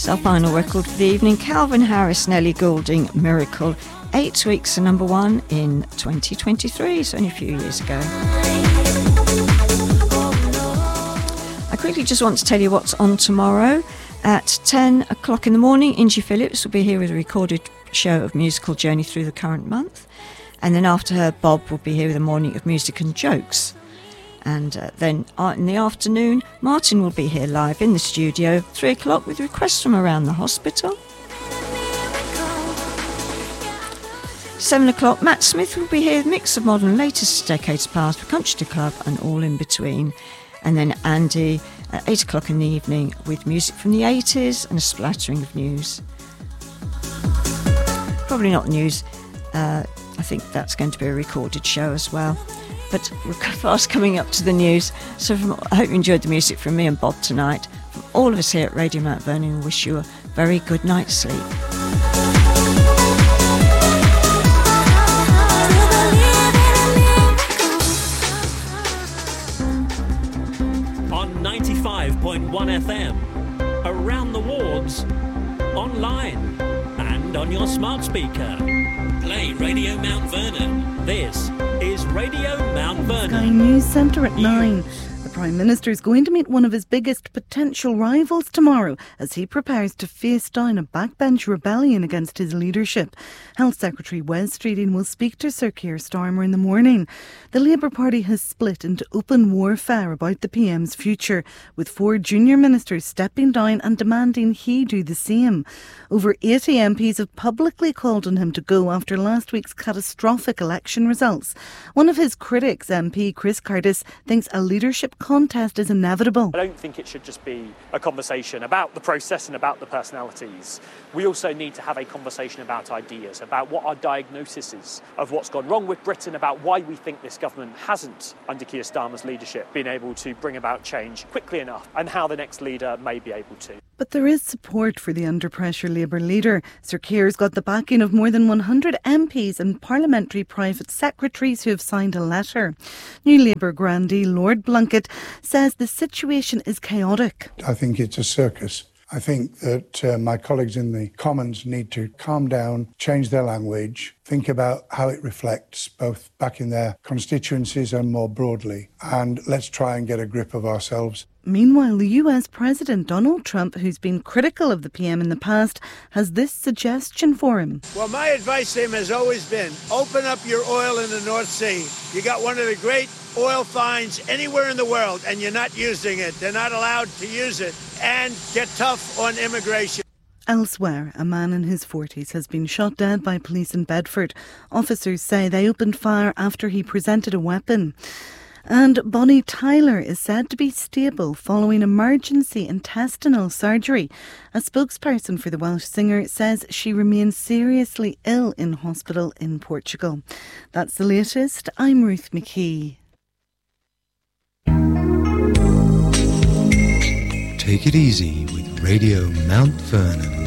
It's our final record for the evening. Calvin Harris, Nelly Goulding, Miracle. 8 weeks to number 1 in 2023, so only a few years ago. I quickly just want to tell you what's on tomorrow. At 10 o'clock in the morning, Ingie Phillips will be here with a recorded show of musical journey through the current month. And then after her, Bob will be here with a morning of music and jokes. And then in the afternoon, Martin will be here live in the studio, 3 o'clock, with requests from around the hospital. 7 o'clock, Matt Smith will be here with a mix of modern latest decades past for Country Club and all in between. And then Andy at 8 o'clock in the evening with music from the 80s and a splattering of news. Probably not news. I think that's going to be a recorded show as well. But we're fast coming up to the news. So I hope you enjoyed the music from me and Bob tonight. From all of us here at Radio Mount Vernon, we wish you a very good night's sleep. On 95.1 FM, around the wards, online, and on your smart speaker. Play Radio Mount Vernon. This is Radio Mount Vernon. Sky News Centre at 9. The Prime Minister is going to meet one of his biggest potential rivals tomorrow as he prepares to face down a backbench rebellion against his leadership. Health Secretary Wes Streeting will speak to Sir Keir Starmer in the morning. The Labour Party has split into open warfare about the PM's future, with 4 junior ministers stepping down and demanding he do the same. Over 80 MPs have publicly called on him to go after last week's catastrophic election results. One of his critics, MP Chris Curtis, thinks a leadership contest is inevitable. I don't think it should just be a conversation about the process and about the personalities. We also need to have a conversation about ideas, about what our diagnosis is of what's gone wrong with Britain, about why we think this government hasn't, under Keir Starmer's leadership, been able to bring about change quickly enough, and how the next leader may be able to. But there is support for the under-pressure Labour leader. Sir Keir's got the backing of more than 100 MPs and parliamentary private secretaries who have signed a letter. New Labour grandee Lord Blunkett says the situation is chaotic. I think it's a circus. I think that my colleagues in the Commons need to calm down, change their language, think about how it reflects both back in their constituencies and more broadly. And let's try and get a grip of ourselves. Meanwhile, the US President Donald Trump, who's been critical of the PM in the past, has this suggestion for him. Well, my advice to him has always been, open up your oil in the North Sea. You got one of the great oil finds anywhere in the world, and you're not using it. They're not allowed to use it. And get tough on immigration. Elsewhere, a man in his 40s has been shot dead by police in Bedford. Officers say they opened fire after he presented a weapon. And Bonnie Tyler is said to be stable following emergency intestinal surgery. A spokesperson for the Welsh singer says she remains seriously ill in hospital in Portugal. That's the latest. I'm Ruth McKee. Take it easy with Radio Mount Vernon.